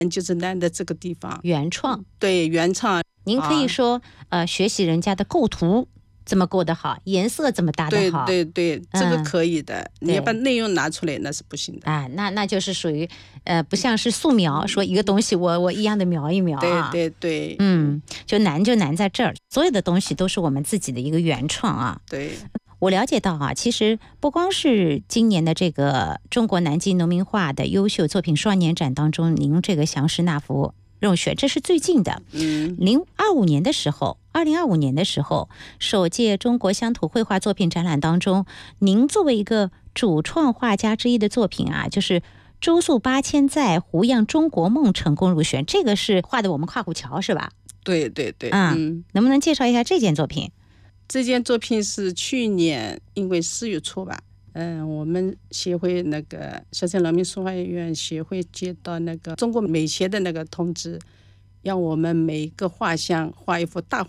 就是难的这个地方， 原创。 对，原创。 您可以说学习人家的构图怎么构得好，颜色怎么搭得好。 对对对，这个可以的。你要把内容拿出来那是不行的。 那就是属于不像是素描，说一个东西我一样的描一描啊。 对对对。 就难在这儿，所有的东西都是我们自己的一个原创啊。 对。 我了解到啊，其实不光是今年的这个中国南京农民画的优秀作品双年展当中，您这个祥石那幅入选，这是最近的。2025年的时候，首届中国乡土绘画作品展览当中，您作为一个主创画家之一的作品啊，就是周宿8000载胡样中国梦成功入选，这个是画的我们跨虎桥是吧？ 对对对。 能不能介绍一下这件作品？ 这件作品是去年因为4月初吧，我们协会那个小城人民书画院协会接到那个中国美协的那个通知，让我们每一个画像画一幅大